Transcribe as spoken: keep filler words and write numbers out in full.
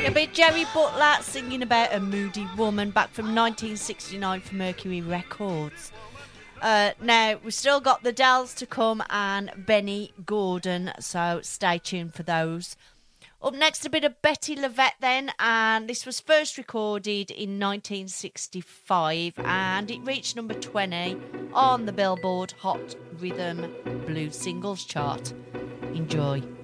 A bit Jerry Butler singing about a moody woman back from nineteen sixty-nine for Mercury Records. Uh, now, we've still got the Dells to come and Benny Gordon, so stay tuned for those. Up next, a bit of Betty Lavette then, and this was first recorded in nineteen sixty-five, and it reached number twenty on the Billboard Hot Rhythm Blues Singles chart. Enjoy.